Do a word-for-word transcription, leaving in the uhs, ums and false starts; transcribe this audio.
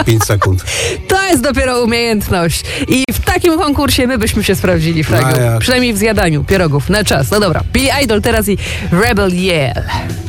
pięć sekund. To jest dopiero umiejętność. I w takim konkursie my byśmy się sprawdzili, Fragiu. No ja. Przynajmniej w zjadaniu pierogów na czas. No dobra, Billy Idol teraz i Rebel Yell.